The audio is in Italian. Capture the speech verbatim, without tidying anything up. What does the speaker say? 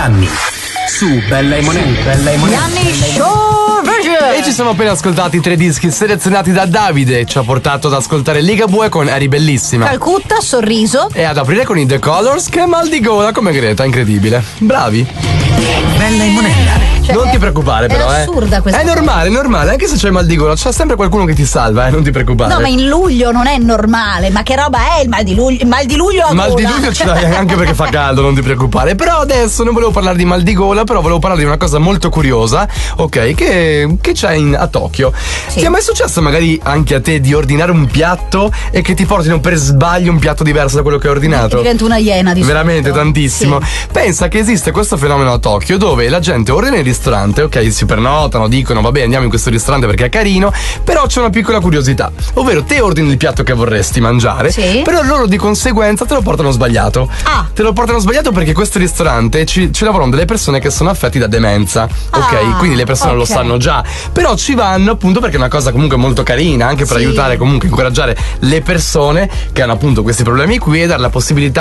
anni. Su Bella e Monella. Bella e Monella. Gianni Show Version. E ci siamo appena ascoltati tre dischi selezionati da Davide. Ci ha portato ad ascoltare Ligabue con Eri Bellissima. Calcutta, Sorriso. E ad aprire con i The Colors, che mal di gola come Greta, incredibile. Bravi. Bella e Monella. Cioè, Non è- ti preoccupare, però, è eh. assurda questa È cosa. normale, è normale, anche se c'è mal di gola, c'è sempre qualcuno che ti salva, eh, non ti preoccupare. No, ma in luglio non è normale. Ma che roba è il mal di luglio? Il mal di luglio a Mal di gola. luglio ce l'hai anche perché fa caldo, non ti preoccupare. Però adesso non volevo parlare di mal di gola, però volevo parlare di una cosa molto curiosa, ok, che, che c'è in- a Tokyo. Sì. Ti è mai successo magari anche a te di ordinare un piatto e che ti portino per sbaglio un piatto diverso da quello che hai ordinato? Divento una iena di Veramente subito. tantissimo. Sì. Pensa che esiste questo fenomeno a Tokyo dove la gente ordina il ristorante, ok, si prenotano, dicono vabbè andiamo in questo ristorante perché è carino, però c'è una piccola curiosità, ovvero te ordini il piatto che vorresti mangiare, Sì. però loro di conseguenza te lo portano sbagliato. Ah. Te lo portano sbagliato perché questo ristorante ci, ci lavorano delle persone che sono affetti da demenza, ok? Ah, Quindi le persone lo ok. sanno già, però ci vanno appunto perché è una cosa comunque molto carina, anche per Sì. aiutare comunque incoraggiare le persone che hanno appunto questi problemi qui e dare la possibilità